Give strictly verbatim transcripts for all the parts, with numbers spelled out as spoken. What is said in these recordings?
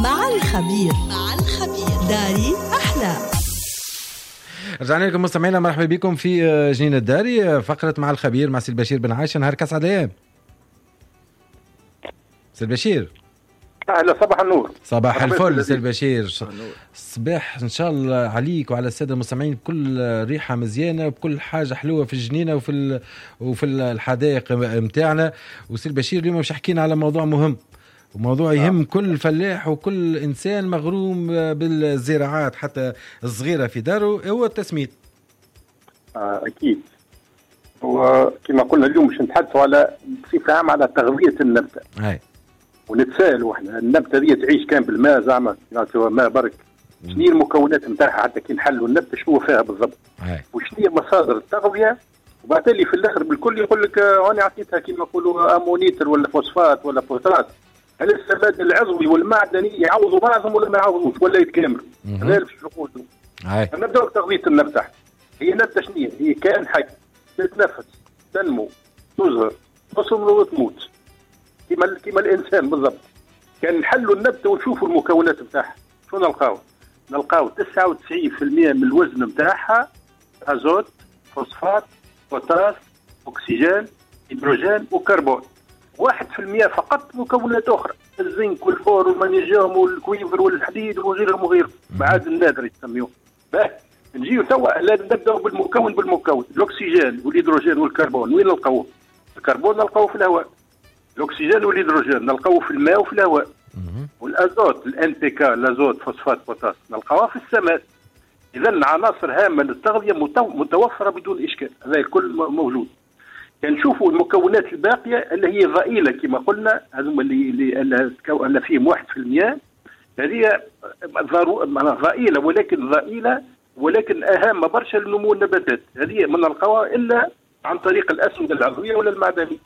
مع الخبير. مع الخبير داري أحلى. رجعنا لكم مستمعينا، مرحبا بكم في جنينة داري، فقرة مع الخبير مع سي البشير بن عايشة. نهار كاس عليام سي البشير. أهلا، صباح النور. صباح الفل سي البشير. صباح إن شاء الله عليك وعلى السادة المستمعين بكل ريحة مزيانة وبكل حاجة حلوة في الجنينة وفي وفي الحدائق متاعنا. وسي البشير اليوم مش حكينا على موضوع مهم وموضوع يهم آه. كل فلاح وكل إنسان مغروم بالزراعات حتى الصغيرة في داره، هو التسميد. آه أكيد. وكما قلنا اليوم مش نتحدثوا على بصفة عامة على تغذية النبتة. هاي. ونتساءلوا احنا النبتة دي تعيش كان بالماء زعما نعطيوها ماء برك، شنو هي المكونات نتاعها حتى كي نحلوا النبتة شنو فيها بالضبط؟ وشنو هي مصادر التغذية؟ وبعدين في الآخر بالكل يقول لك أنا عطيتها كما نقولوا أمونيتر ولا فوسفات ولا فوسفات. هل السماد العضوي والمعدني يعوضوا بعضهم ولا ما يعوضوش ولا يتكاملوا؟ هذا اللي باش نقولوا. نبداو بتغذية النبتة. هي نبتة شنو هي؟ هي كائن حي تتنفس، تنمو، تزهر، تصل وتموت. كما كما الانسان بالضبط. كان نحلوا النبته ونشوفوا المكونات نتاعها، شو نلقاو؟ نلقاو تسعة وتسعين بالمئة من الوزن نتاعها ازوت، فوسفات، بوتاس، اكسجين، هيدروجين وكربون. واحد بالمئة فقط مكونات اخرى، الزنك والفور والمغنيسيوم والكويفر والحديد وغيرهم وغيرهم، معادن نادره يسميوهم. باه نجيو توا نبداو بالمكون بالمكون، الاكسجين والهيدروجين والكربون وين نلقاوه؟ الكربون نلقاوه في الهواء. الاكسجين والهيدروجين نلقاوه في الماء وفي الهواء. والازوت الان بي كا الازوت فوسفات بوتاس نلقاوها في السماد. اذا عناصر هامه للتغذيه متوفره بدون اشكال، هذا الكل موجود. كنشوفوا المكونات الباقيه اللي هي ضئيله كما قلنا، هذوما اللي اللي فيهم واحد بالمئة، هذه ضئيله ولكن ضئيله ولكن اهم برشا لنمو النباتات. هذه ما نلقاوها الا عن طريق الاسمده العضويه ولا المعدنيه.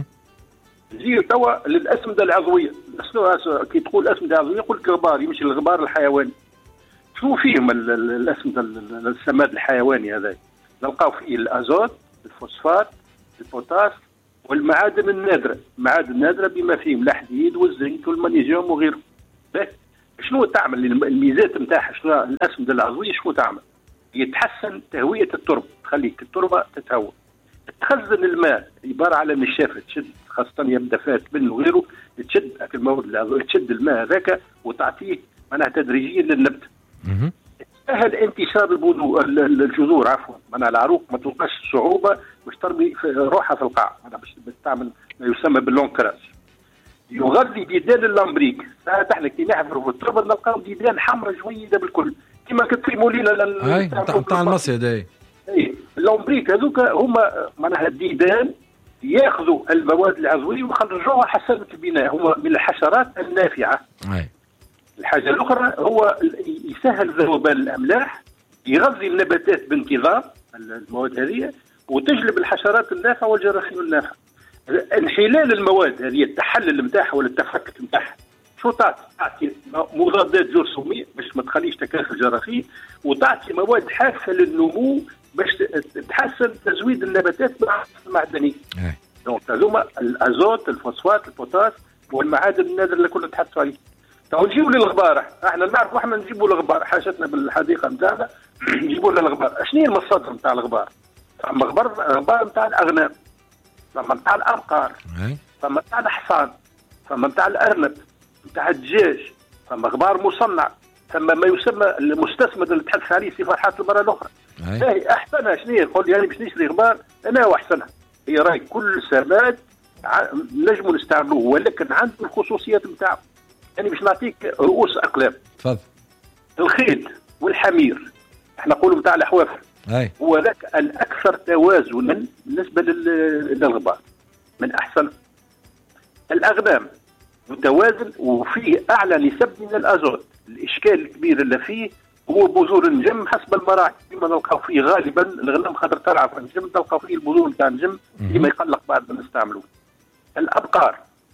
نجي توا للاسمده العضويه، شنو كي تقول اسمده عضويه يقول لك غبار، يمشي الغبار الحيواني. شنو فيهم الاسمده السماد الحيواني هذا؟ نلقاو فيه الازوت، الفوسفات، البوتاس والمعادن النادره، المعادن النادره بما فيهم الحديد والزنك والمغنيسيوم وغيره. شنو تعمل الميزات نتاعها؟ شنو الاسمده العضويه شنو تعمل؟ هي تحسن تهويه التربه، تخليك التربه تتهوى، تخزن الماء، عباره على نشافه تشد، خاصه يبدا فات منه وغيره، تشد المواد العضويه، تشد الماء هذاك وتعطيه معناها تدريجيا للنبته. سهل انتشار البذور الجذور عفوا، معناها العروق ما تلقاش صعوبه باش تربي روحها في القاع، معناها باش تعمل ما يسمى باللونكراج. يغذي ديدان اللامبريك، ساعات احنا كي نحفروا في التربه نلقاو ديدان حمراء جويده بالكل، كما كتفهموا لنا نتاع المصيد. اي اي اللامبريك هذوك هما معناها الديدان ياخذوا المواد العضويه ويخرجوها حسب البناء، هما من الحشرات النافعه. أي. الحاجه الاخرى هو يسهل ذوبان الاملاح، يغذي النباتات بانتظام المواد هذه، وتجلب الحشرات النافعه والجراثيم النافعه. انحلال المواد هذه التحلل نتاعها ولا التفكك نتاعها شو تعطي؟ تعطي مضادات جرثوميه باش ما تخليش تكاثر الجراثيم، وتعطي مواد حافه للنمو باش تحسن تزويد النباتات بالمعدنيه. دونك هذوما الازوت، الفوسفات، البوتاس والمعادن النادره اللي كنا نتحدثوا عليه. تو نجيبوا للغبار، احنا نعرفوا احنا نجيبوا الغبار، حاجتنا بالحديقه نتاعنا نجيبوا لنا الغبار. شنو هي المصادر نتاع الغبار؟ فما غبار غبار نتاع الاغنام، فما نتاع الابقار، فما نتاع الحصان، فما نتاع الارنب، نتاع الدجاج، فما غبار مصنع، ثم ما يسمى المستسمد اللي تحدث عليه سي فرحات المره الاخرى. هاي احسنها شنو هي؟ قول لي انا باش نشري غبار، انا واحسنها هي راي كل سماد نجموا نستعملوه ولكن عنده الخصوصيات نتاعو. يعني باش نعطيك رؤوس اقلام. تفضل. الخيل والحمير احنا نقولوا نتاع الحوافر، هو ذاك الاكثر توازنا بالنسبه للغبار، من احسن. الاغنام متوازن وفيه اعلى نسب من الازوت. الاشكال الكبير اللي فيه هو بذور النجم حسب المراعي، كما نلقاو فيه غالبا الغنم خاطر ترعى في النجم تلقاو فيه البذور نتاع النجم اللي ما يقلق بعد ما نستعملوه. الابقار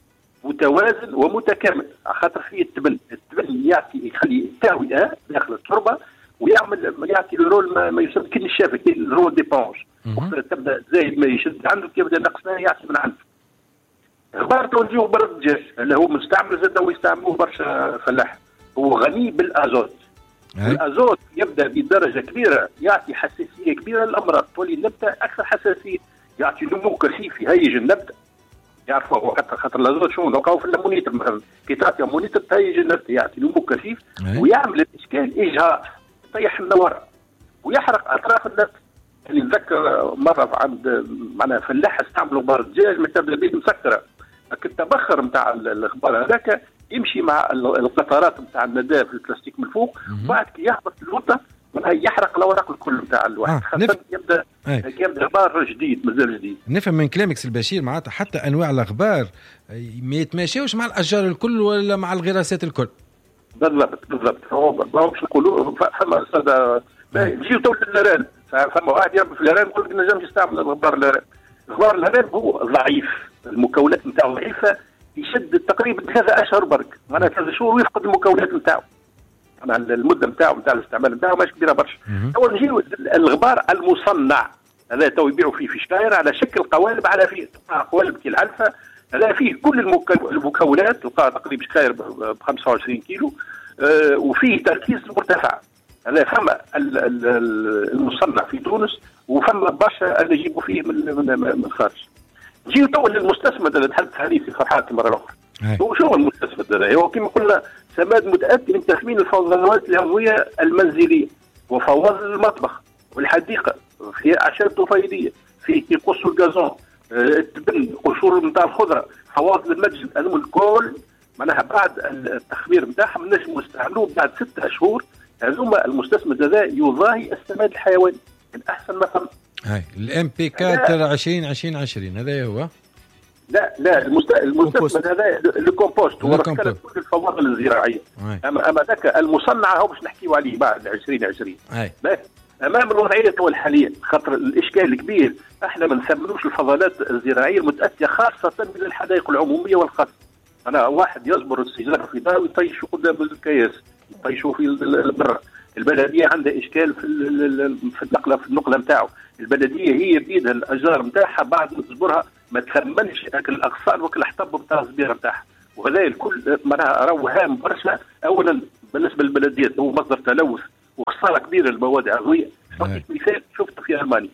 متوازن ومتكامل خاطر فيه التبن، التبن يعطي يخلي التهوية داخل التربه ويعمل يعطي الرول ما يسمى كي الشافه كي الرول ديبونج، تبدا زايد ما يشد عنده يبدا نقص ما يعطي من عنده. غبار تو نجيو برا الدجاج اللي هو مستعمل زاد ويستعملوه برشا فلاح، هو غني بالازوت. الازوت يبدا بدرجه كبيره يعطي حساسيه كبيره للامراض، تولي النبته اكثر حساسيه، يعطي نمو كثيف يهيج النبته. يعرفوا هو خاطر خاطر الازوت شنو نلقاو في الليمونيتر مثلا، كي تعطي امونيتر تهيج النبته، يعطي نمو كثيف ويعمل الاشكال اجهاء، يطيح النوار ويحرق اطراف النبته. اللي نذكر مره عند معناها فلاح استعملوا بار الدجاج ما تبدا به مسكره، لكن التبخر نتاع الغبار هذاك يمشي مع القطرات نتاع النداء في البلاستيك من فوق، وبعد كي يهبط الوطه يحرق الاوراق الكل نتاع الواحد. آه. خاصه يبدا يبدا غبار جديد مازال جديد. نفهم من كلامك سي البشير معناتها حتى انواع الغبار ما يتماشاوش مع الاشجار الكل ولا مع الغراسات الكل. بالضبط بالضبط. هو باش نقولوا فما استاذ يجيو تو للاران، فما واحد يربي في الاران يقول لك ما نجمش يستعمل الغبار الاران. غبار الاران هو ضعيف، المكونات نتاعو ضعيفه، يشد تقريبا ثلاثة اشهر برك، معناها ثلاثة شهور ويفقد المكونات نتاعو. معناها المده نتاعو نتاع الاستعمال نتاعو ماهيش كبيره برشا. تو نجيو الغبار المصنع، هذا تو يبيعوا فيه في شكاير على شكل قوالب، على فيه قوالب كي العلفه، هذا فيه كل المكونات، تلقى تقريبا شكاير ب خمسة وعشرين كيلو، آه وفيه تركيز مرتفع. هذا فما المصنع في تونس وفما برشا اللي يجيبوا فيه من من الخارج. نجيو تو للمستثمر اللي تحدث عليه في فرحات المره الاخرى. هو شو المستثمر هذا؟ هو كما قلنا سماد متاكد من تخمين الفوضى العضويه المنزليه وفواضل المطبخ والحديقه، في اعشاب طفيليه، في قص الجازون، التبن، قشور نتاع الخضره، فواضل المنزل، هذوما الكل معناها بعد التخمير نتاعهم نجموا نستعملوه بعد ستة شهور. هذوما المستثمر هذا يضاهي السماد الحيواني من احسن ما فهم. هاي الام بي أربعة عشرين عشرين عشرين هذا هو. لا لا المست... المستثمر هذا الكومبوست هو ركل كل الفواضل الزراعيه. اما اما ذاك المصنع هو باش نحكيوا عليه بعد عشرين عشرين. امام الوضعيه الحاليه خاطر الاشكال الكبير احنا ما نثمنوش الفضلات الزراعيه المتاتيه خاصه من الحدائق العموميه والخاصه. انا واحد يصبر الشجره في دار ويطيشوا قدام الكياس، يطيشوا في البر. البلديه عندها اشكال في في النقله في النقله نتاعو. البلديه هي بيدها الاشجار نتاعها بعد ما تصبرها ما تثمنش الاغصان وكل الحطب نتاع الصبيره نتاعها، وهذا الكل معناها راهو هام برشا. اولا بالنسبه للبلديات هو مصدر تلوث وخساره كبيره للمواد العضويه. نعطيك مثال شفته في المانيا،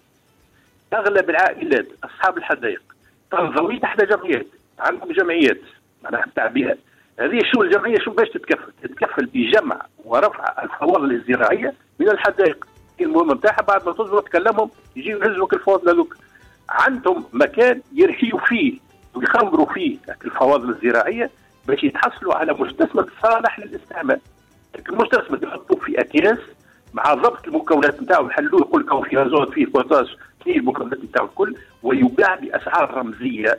اغلب العائلات اصحاب الحدائق تنضوي تحت جمعيات، عندهم جمعيات معناها نتاع بيئه. هذه شو الجمعيه شو باش تتكفل؟ تتكفل بجمع ورفع الفواضل الزراعيه من الحدائق. المهم نتاعها بعد ما تصبر تكلمهم يجيو يهزوا الفواضل هذوك. عندهم مكان يرحيوا فيه ويخمروا فيه الفواضل الزراعيه باش يتحصلوا على مستثمر صالح للاستعمال. المستثمر يحطوه في اكياس مع ضبط المكونات نتاعو، يحلوه يقول لك فيه ازوت فيه بوتاش فيه المكونات نتاعو الكل، ويباع باسعار رمزيه.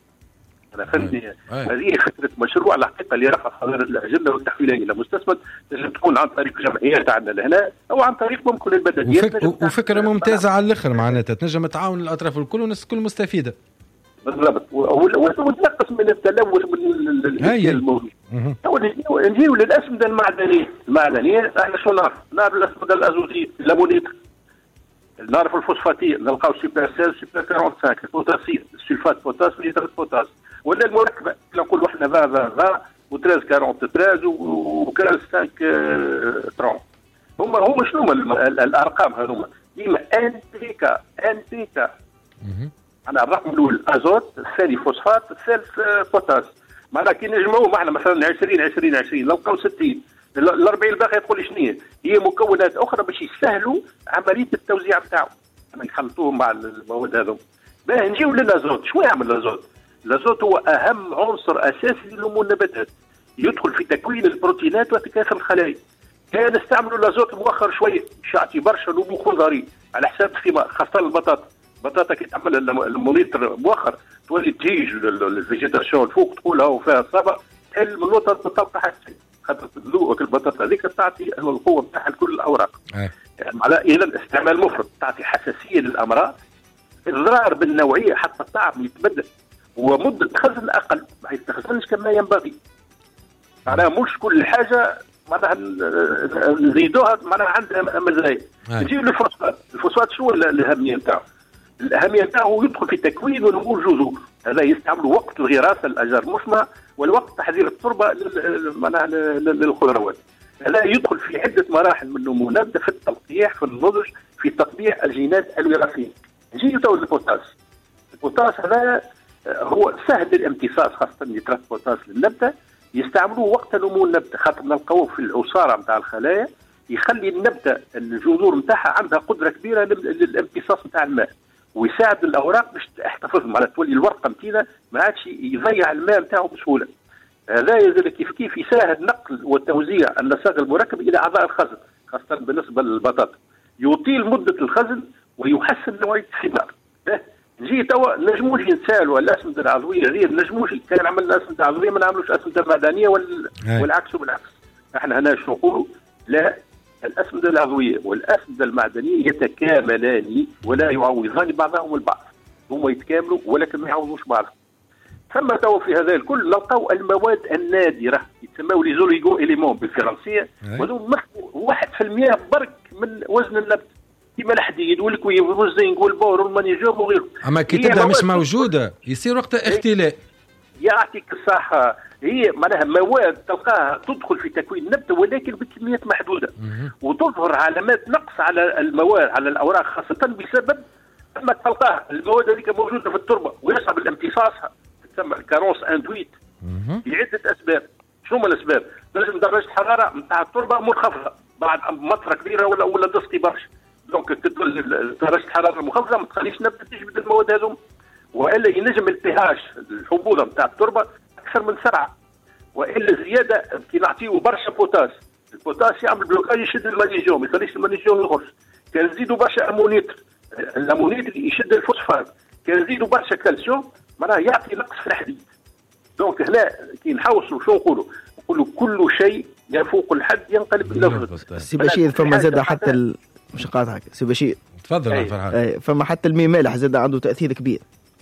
انا فهمتني. هذه فكره مشروع الحقيقه اللي رفع حضاره الاجنده والتحويل الى مستثمر، لازم تكون عن طريق جمعيات عندنا لهنا او عن طريق ممكن البلديات. وفك... وفكره ممتازه على الاخر معناتها تنجم تعاون الاطراف الكل والناس الكل مستفيده. بالضبط، وتنقص من التلوث من الموجود. نجيو للاسمده المعدنيه، المعدنيه احنا شو نعرف؟ نعرف الاسمده الازوتيه، الليمونيتر، نعرف الفوسفاتيه، نلقاو سوبر ستة سوبر خمسة وأربعين، البوتاسيوم، السلفات بوتاس وليتر بوتاس، ولا المركبه نقولوا احنا عشرين عشرين و ثلاثة أربعين ثلاثة و خمسة ثلاثين. هما هما شنو الارقام هذوما؟ ديما ان بيكا ان بيكا. انا الرقم الاول ازوت، الثاني فوسفات، الثالث بوتاس. معناها كي نجمعوهم احنا مثلا عشرين عشرين عشرين لقاو ستين، ال أربعين الباقي تقول لي شنو هي؟ مكونات اخرى باش يسهلوا عمليه التوزيع نتاعهم، اما نخلطوهم مع المواد هذوما. باه نجيو للازوت، شو يعمل الازوت؟ الازوت هو اهم عنصر اساسي لنمو النباتات، يدخل في تكوين البروتينات وتكاثر الخلايا. كان نستعملوا الازوت مؤخر شويه باش يعطي برشا نمو خضري على حساب الثمار، خاصه البطاطا. البطاطا كي تعمل المونيتر مؤخر تولي تهيج الفيجيتاسيون الفوق تقولها وفيها صبا، تحل من النقطه البطاطا حتى خاطر تذوق البطاطا هذيك تعطي القوه نتاعها لكل الاوراق. يعني على الى الاستعمال المفرط تعطي حساسيه للامراض، اضرار بالنوعيه حتى الطعم يتبدل، ومده خزن اقل ما يستخزنش كما ينبغي. معناها مش كل حاجه معناها نزيدوها معناها عندها مزايا. نجيو للفوسفات، الفوسفات شو الاهميه نتاعو؟ الاهميه نتاعو يدخل في تكوين ونمو الجذور، هذا يستعملوا وقت الغراسه الاشجار المثمره والوقت تحضير التربه معناها للخضروات. لا يدخل في عده مراحل من النمو، نبدا في التلقيح، في النضج، في تطبيع الجينات الوراثيه. نجي تو البوتاس. البوتاس هذا هو سهل الامتصاص، خاصه نيترات بوتاس للنبته، يستعملوه وقت نمو النبته، خاطر نلقوه في العصاره نتاع الخلايا، يخلي النبته الجذور نتاعها عندها قدره كبيره للامتصاص نتاع الماء، ويساعد الاوراق باش تحتفظ، على تولي الورقه نتينا ما عادش يضيع الماء نتاعو بسهوله. هذا يزال كيف كيف يساعد نقل وتوزيع النساج المركب الى اعضاء الخزن، خاصه بالنسبه للبطاطا، يطيل مده الخزن ويحسن نوعيه الثمار. نجي توا نجموش نسالوا الاسمده العضويه غير نجموش كان عملنا اسمده عضويه ما نعملوش اسمده معدنيه وال... والعكس وبالعكس. احنا هنا شو نقولوا؟ لا، الاسمده العضويه والاسمده المعدنيه يتكاملان ولا يعوضان بعضهم البعض، هما يتكاملوا ولكن ما يعوضوش بعضهم. ثم تو في هذا الكل نلقاو المواد النادره يتسموا لي زوليغو اليمون بالفرنسيه، وهذو واحد في المئة برك من وزن النبت، كيما الحديد والكوي والزنك والبور والمانيجيوم وغيره. اما كي تبدا مش موجوده يصير وقتها اختلاء. يعطيك الصحه، هي معناها مواد تلقاها تدخل في تكوين النبته ولكن بكميات محدوده، وتظهر علامات نقص على المواد على الاوراق خاصه بسبب اما تلقاها المواد هذيك موجوده في التربه ويصعب الامتصاصها، تسمى الكاروس اندويت لعده اسباب. شنو هما الاسباب؟ لازم درجه الحراره نتاع التربه منخفضه بعد مطره كبيره ولا ولا دسقي برشا، دونك درجه الحراره المنخفضه ما تخليش النبته تجبد المواد هذوم، والا ينجم البيهاش الحموضه نتاع التربه اكثر من سرعه، والا زياده كي نعطيو برشا بوتاس، البوتاس يعمل بلوكاج يشد المغنيسيوم ما يخليش المغنيسيوم يخرج، كان نزيدوا برشا امونيتر الامونيتر يشد الفوسفات، كان نزيدوا برشا كالسيوم معناها يعطي نقص في الحديد. دونك هنا كي نحوصوا شو نقولوا؟ نقولوا كل شيء يفوق الحد ينقلب الى الضد. سي بشير فما زاد حتى ال... مش قاطعك سي بشير تفضل يا فرحان. فما حتى الماء مالح زاد عنده تاثير كبير.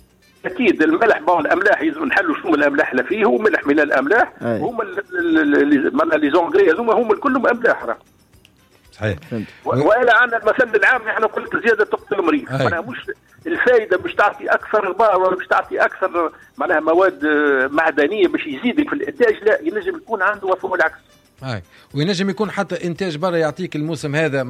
اكيد الملح بون الاملاح يلزم نحلوا شنو الاملاح اللي فيه، هو ملح من الاملاح، هما اللي لي زونغري هذوما هما كلهم املاح راه. صحيح. والا عندنا المثل العام احنا قلت زياده تقتل المريض، معناها مش الفائده باش تعطي اكثر غبار ولا باش تعطي اكثر معناها مواد معدنيه باش يزيدك في الانتاج، لا ينجم يكون عنده مفهوم العكس. هاي وينجم يكون حتى انتاج برا يعطيك الموسم هذا